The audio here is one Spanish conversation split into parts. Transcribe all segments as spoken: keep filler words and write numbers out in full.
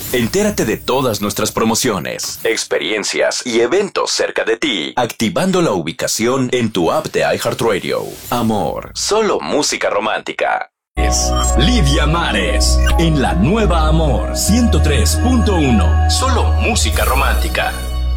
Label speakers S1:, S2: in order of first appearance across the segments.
S1: Entérate de todas nuestras promociones, experiencias y eventos cerca de ti, activando la ubicación en tu app de iHeartRadio. Amor, solo música romántica. Es Lidia Mares, en la nueva Amor ciento tres punto uno. Solo música romántica.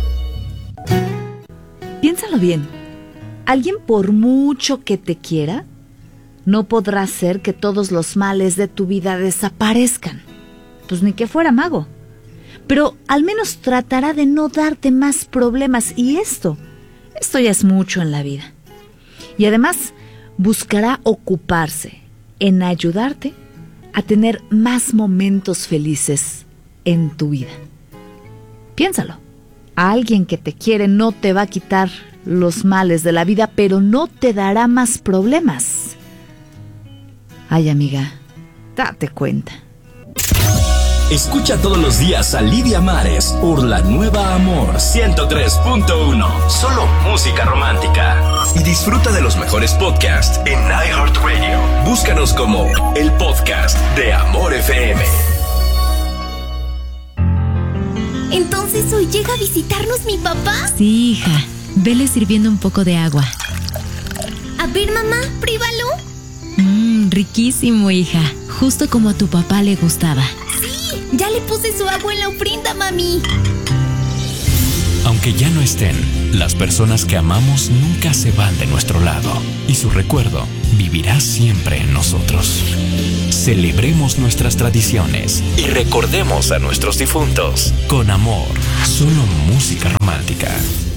S2: Piénsalo bien. Alguien por mucho que te quiera, no podrá hacer que todos los males de tu vida desaparezcan. Pues ni que fuera mago. Pero al menos tratará de no darte más problemas. Y esto, esto ya es mucho en la vida. Y además, buscará ocuparse en ayudarte a tener más momentos felices en tu vida. Piénsalo. Alguien que te quiere no te va a quitar los males de la vida, pero no te dará más problemas. Ay, amiga, date cuenta.
S1: Escucha todos los días a Lidia Mares por la nueva Amor ciento tres punto uno. Solo música romántica. Y disfruta de los mejores podcasts en iHeartRadio. Búscanos como el podcast de Amor F M.
S3: ¿Entonces hoy llega a visitarnos mi papá?
S4: Sí, hija. Vele sirviendo un poco de agua.
S3: A ver, mamá, pruébalo.
S4: Mmm, riquísimo, hija. Justo como a tu papá le gustaba.
S3: Sí, ya le puse su agua en la ofrenda, mami.
S1: Aunque ya no estén, las personas que amamos nunca se van de nuestro lado. Y su recuerdo vivirá siempre en nosotros. Celebremos nuestras tradiciones y recordemos a nuestros difuntos con amor. Solo música romántica.